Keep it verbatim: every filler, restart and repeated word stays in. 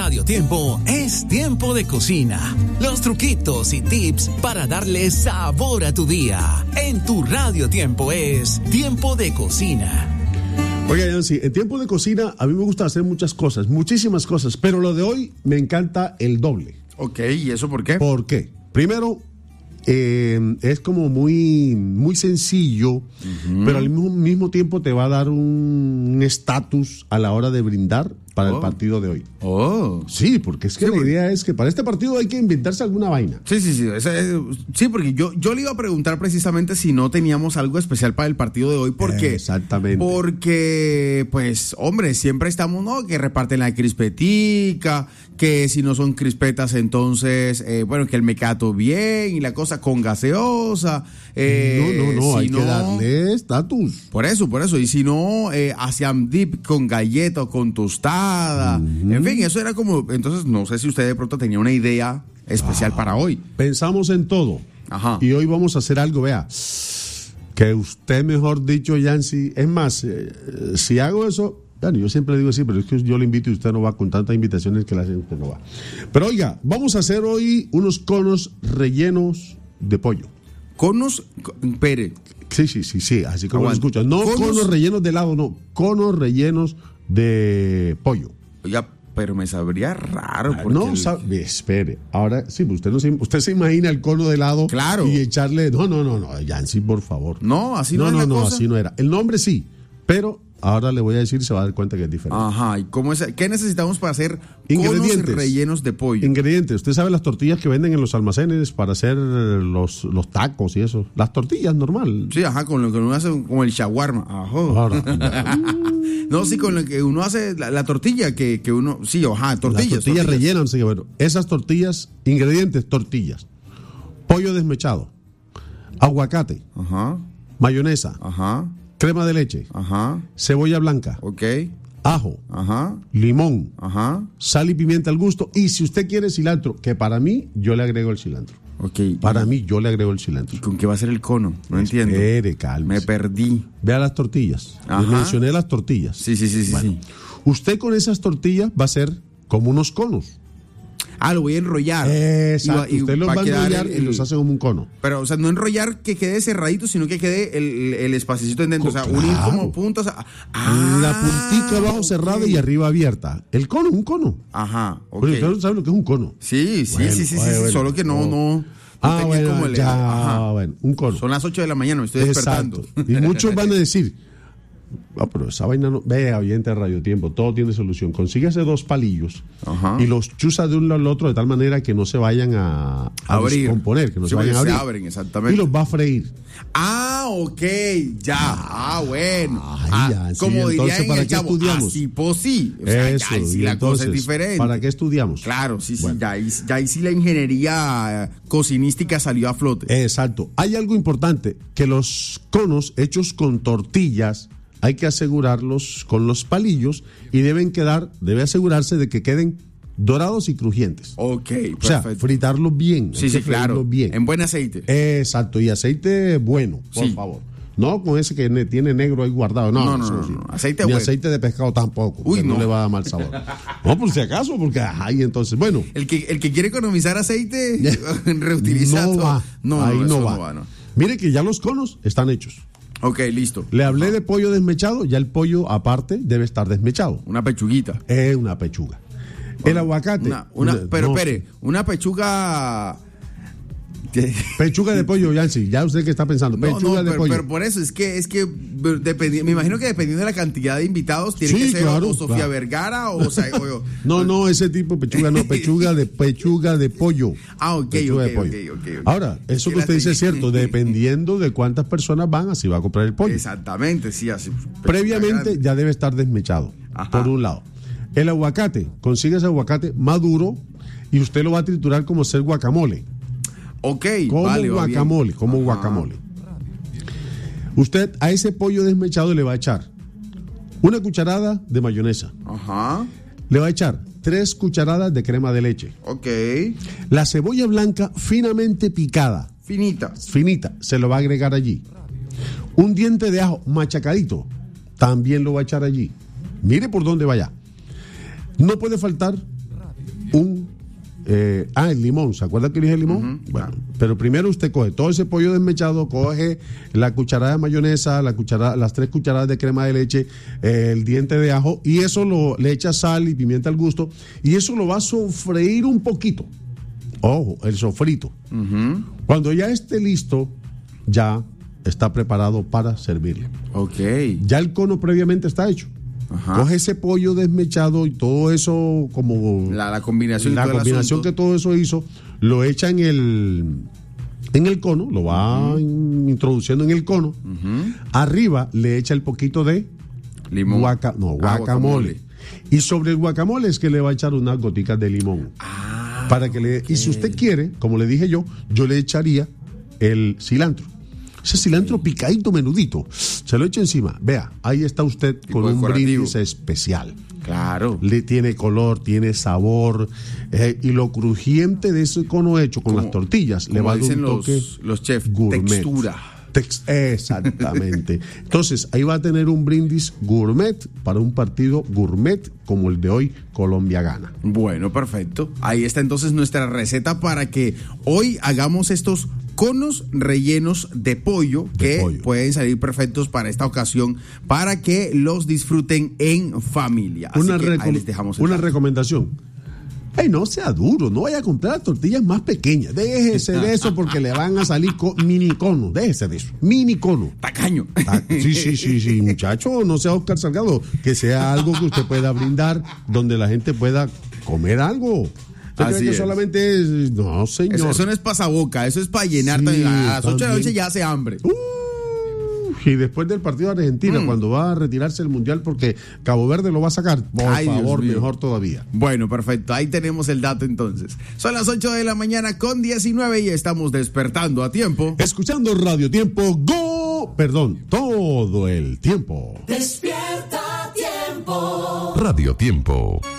Radio Tiempo es tiempo de cocina. Los truquitos y tips para darle sabor a tu día. En tu Radio Tiempo es tiempo de cocina. Oiga, Yancy, en tiempo de cocina a mí me gusta hacer muchas cosas, muchísimas cosas, pero lo de hoy me encanta el doble. Ok, ¿y eso por qué? ¿Por qué? Primero, eh, es como muy, muy sencillo, uh-huh. pero al mismo, mismo tiempo te va a dar un estatus a la hora de brindar para oh. el partido de hoy. Oh. Sí, porque es que sí, la porque... idea es que para este partido hay que inventarse alguna vaina. Sí, sí, sí. Esa es, sí, porque yo, yo le iba a preguntar precisamente si no teníamos algo especial para el partido de hoy, porque... Exactamente. Porque, pues, hombre, siempre estamos, ¿no? Que reparten la crispetica, que si no son crispetas, entonces, eh, bueno, que el mecato bien y la cosa con gaseosa. Eh, no, no, no, si hay no, que darle estatus. Por eso, por eso. Y si no, eh, hacían dip con galleta o con tostada. Uh-huh. En fin, eso era como... Entonces, no sé si usted de pronto tenía una idea especial ah, para hoy. Pensamos en todo. Ajá. Y hoy vamos a hacer algo, vea. Que usted, mejor dicho, Yancy, es más, eh, si hago eso... Bueno, yo siempre digo así, pero es que yo le invito y usted no va, con tantas invitaciones que le hacen, usted no va. Pero oiga, vamos a hacer hoy unos conos rellenos de pollo. ¿Conos? Pere. Sí, sí, sí, sí, así como lo escuchas. No conos, conos rellenos de helado, no, conos rellenos de pollo. Oiga, pero me sabría raro. Ah, no, el... sabe, espere, ahora sí, usted, no se, usted se imagina el cono de helado claro. y echarle, no, no, no, no, Yancy, por favor. No, así no, no es No, la no, no, cosa. así no era. El nombre sí, pero... Ahora le voy a decir y se va a dar cuenta que es diferente. Ajá, ¿y cómo es? ¿Qué necesitamos para hacer conos rellenos de pollo? Ingredientes. Usted sabe las tortillas que venden en los almacenes para hacer los, los tacos y eso. Las tortillas normal. Sí, ajá, con lo que uno hace como el shawarma. Ajá. Ahora, no, sí, con lo que uno hace la, la tortilla que, que uno, sí, ajá, tortillas. Las tortillas, tortillas. rellenan, sí, bueno, esas tortillas, ingredientes, tortillas. Pollo desmechado, aguacate, ajá, mayonesa, ajá, crema de leche, ajá, cebolla blanca, ok, ajo, ajá, limón, ajá, sal y pimienta al gusto. Y si usted quiere cilantro, que para mí yo le agrego el cilantro. Okay. Para mí yo le agrego el cilantro. ¿Y con qué va a ser el cono? No entiendo. Espere, cálmese. Me perdí. Vea las tortillas. Ajá. Les mencioné las tortillas. Sí, sí, sí, bueno, sí. Usted con esas tortillas va a hacer como unos conos. Ah, lo voy a enrollar. Exacto. Y, y usted los va a enrollar el, el, y los hace como un cono. Pero, o sea, no enrollar que quede cerradito, sino que quede el, el espacito en dentro. Co- o sea, claro. Unir como puntas. Ah, la puntita abajo okay. cerrada y arriba abierta. El cono, un cono. Ajá. Okay. Pero usted sabe lo que es un cono. Sí, sí, bueno, sí, sí, bueno, sí, bueno, solo que no, no. no ah, bueno, como el, ya, ajá. bueno, un cono. Son las ocho de la mañana, me estoy despertando. Exacto. Y muchos van a decir, ah, pero esa vaina no. Vea, oyente de Radio Tiempo, todo tiene solución. Consíguese dos palillos ajá. y los chuza de un lado al otro de tal manera que no se vayan a, a descomponer, que no sí, se vayan a abrir. Se abren, exactamente. Y los va a freír. Ah, ok, ya. Ah, ah bueno. Ay, ah, ya, sí, como diría en ¿para el qué chavo, estudiamos? así pues sí. O sea, Eso, ya ahí sí la entonces, cosa es diferente. ¿Para qué estudiamos? Claro, sí, sí, bueno. ya, ahí, ya ahí sí la ingeniería cocinística salió a flote. Exacto. Hay algo importante, que los conos hechos con tortillas hay que asegurarlos con los palillos y deben quedar, debe asegurarse de que queden dorados y crujientes. Ok, perfecto. O sea, fritarlos bien. Sí, sí, claro. Bien. En buen aceite. Exacto, y aceite bueno, por sí. favor. No con ese que tiene negro ahí guardado. No, no, no, no, no, no, no. Aceite Ni bueno. aceite de pescado tampoco. Uy, no. no le va a dar mal sabor. No, por si acaso, porque ahí entonces, bueno. El que, el que quiere economizar aceite, reutiliza no todo. Va. No, ahí no, no, no va. va no. Mire que ya los conos están hechos. Ok, listo. Le hablé Ajá. de pollo desmechado, ya el pollo aparte debe estar desmechado. Una pechuguita. Es una pechuga. El aguacate. Una, una, una, pero no, espere, una pechuga. Pechuga de pollo, Yancy, ya usted que está pensando. No, pechuga no, de pero, pollo. Pero por eso, es que, es que dependi- me imagino que dependiendo de la cantidad de invitados, tiene sí, que ser claro, o Sofía claro. Vergara o, o, sea, o No, no, ese tipo de pechuga, no, pechuga de pechuga de pollo. Ah, ok, pechuga ok, de pollo. okay, okay, okay. Ahora, eso que, que usted dice es cierto, dependiendo de cuántas personas van, así va a comprar el pollo. Exactamente, sí, así. Previamente grande. Ya debe estar desmechado, Ajá. por un lado. El aguacate, consigue ese aguacate maduro y usted lo va a triturar como ser guacamole. Ok, como vale, guacamole, como Ajá. guacamole. Usted a ese pollo desmechado le va a echar una cucharada de mayonesa. Ajá. Le va a echar tres cucharadas de crema de leche. Ok. La cebolla blanca finamente picada. Finita. Finita, se lo va a agregar allí. Un diente de ajo machacadito, también lo va a echar allí. Mire por dónde vaya. No puede faltar un eh, ah, el limón, ¿se acuerda que dije el limón? Uh-huh. Bueno, pero primero usted coge todo ese pollo desmechado, coge la cucharada de mayonesa, la cucharada, las tres cucharadas de crema de leche, eh, el diente de ajo, y eso lo, le echa sal y pimienta al gusto, y eso lo va a sofreír un poquito. Ojo, el sofrito. Uh-huh. Cuando ya esté listo, ya está preparado para servirle. Ok. Ya el cono previamente está hecho. Ajá. Coge ese pollo desmechado y todo eso, como la, la combinación, la combinación que todo eso hizo, lo echa en el en el cono, lo va uh-huh. introduciendo en el cono. Uh-huh. Arriba le echa el poquito de limón, guaca, no, guacamole. Ah, guacamole. Y sobre el guacamole es que le va a echar unas goticas de limón. Ah, para que le okay. Y si usted quiere, como le dije yo, yo le echaría el cilantro. Ese cilantro sí. picadito, menudito, se lo echo encima. Vea, ahí está usted con un brindis especial. Claro. Le tiene color, tiene sabor, eh, y lo crujiente de ese cono hecho con como, las tortillas le va a dar un toque los, los chefs, gourmet. Textura. Tex- exactamente. Entonces, ahí va a tener un brindis gourmet para un partido gourmet como el de hoy, Colombia gana. Bueno, perfecto. Ahí está entonces nuestra receta para que hoy hagamos estos conos rellenos de pollo de que pollo. Pueden salir perfectos para esta ocasión, para que los disfruten en familia. Así una que recom- ahí les dejamos el una dato. recomendación. Ay, no sea duro, no vaya a comprar tortillas más pequeñas. Déjese de eso porque le van a salir co- mini cono. Déjese de eso. Mini cono. Tacaño. Ah, sí, sí, sí, sí, muchacho, no sea Oscar Salgado. Que sea algo que usted pueda brindar, donde la gente pueda comer algo. ¿Usted Así cree que es. solamente es? No, señor. Eso, eso no es pasaboca, eso es para llenarte. Sí, a las ocho de la también. noche ya hace hambre. Uh, y después del partido de Argentina, mm. cuando va a retirarse el Mundial porque Cabo Verde lo va a sacar, por Ay, favor, mejor todavía. Bueno, perfecto, ahí tenemos el dato entonces. Son las ocho de la mañana con diecinueve y estamos despertando a tiempo. Escuchando Radio Tiempo, go, perdón, todo el tiempo. Despierta a tiempo. Radio Tiempo.